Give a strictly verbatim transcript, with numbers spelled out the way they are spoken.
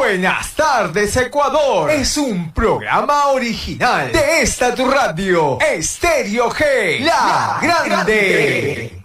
Buenas tardes, Ecuador. Es un programa original de esta tu radio, Estéreo G, la grande.